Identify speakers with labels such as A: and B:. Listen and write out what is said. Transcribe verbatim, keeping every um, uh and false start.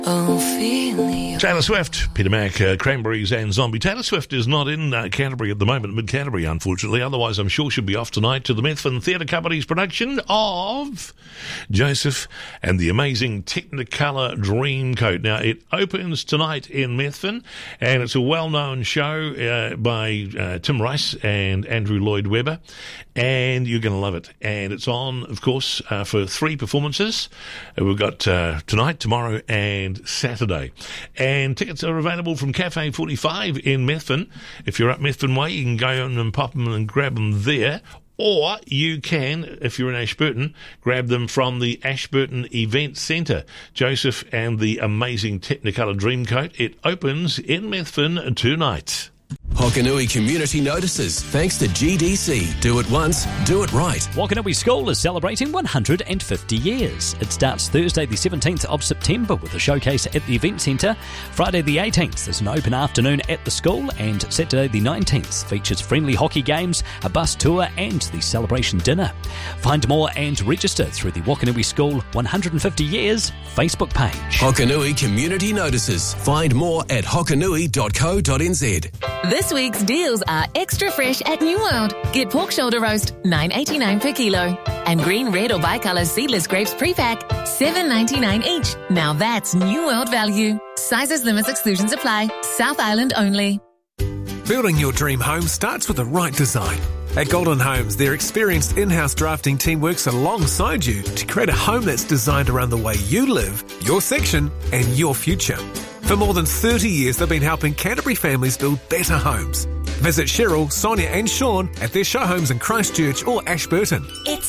A: Ophelia.
B: Taylor Swift, Peter Mac, uh, Cranberries and Zombie. Taylor Swift is not in uh, Canterbury at the moment, mid-Canterbury, unfortunately. Otherwise, I'm sure she'll be off tonight to the Methven Theatre Company's production of Joseph and the Amazing Technicolor Dreamcoat. Now, it opens tonight in Methven, and it's a well-known show uh, by uh, Tim Rice and Andrew Lloyd Webber, and you're going to love it. And it's on, of course, uh, for three performances. Uh, we've got uh, tonight, tomorrow, and Saturday. And tickets are available from Cafe forty-five in Methven. If you're up Methven Way, you can go in and pop them and grab them there. Or you can, if you're in Ashburton, grab them from the Ashburton Event Centre. Joseph and the Amazing Technicolor Dreamcoat. It opens in Methven tonight.
C: Hokanui Community notices. Thanks to G D C. Do it once, do it right.
D: Waikanawi School is celebrating one hundred fifty years. It starts Thursday the seventeenth of September with a showcase at the Event Centre. Friday the eighteenth is an open afternoon at the school, and Saturday the nineteenth features friendly hockey games, a bus tour and the celebration dinner. Find more and register through the Waikanawi School one hundred fifty years Facebook page.
C: Hokanui Community notices. Find more at hokanui dot co dot n z.
E: This week's deals are extra fresh at New World. Get pork shoulder roast, nine eighty-nine per kilo. And green, red or bicolour seedless grapes pre-pack, seven ninety-nine each. Now that's New World value. Sizes, limits, exclusions apply. South Island only.
F: Building your dream home starts with the right design. At Golden Homes, their experienced in-house drafting team works alongside you to create a home that's designed around the way you live, your section and your future. For more than thirty years, they've been helping Canterbury families build better homes. Visit Cheryl, Sonia and Sean at their show homes in Christchurch or Ashburton.
A: It's